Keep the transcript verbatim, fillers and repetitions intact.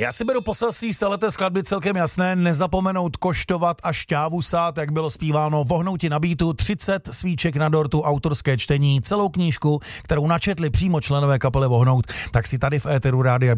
Já si beru poselství z téhleté skladby celkem jasné, nezapomenout koštovat a šťávu sát, jak bylo zpíváno, vohnouti na beatu, třicet svíček na dortu, autorské čtení, celou knížku, kterou načetli přímo členové kapely Vohnout, tak si tady v éteru rádia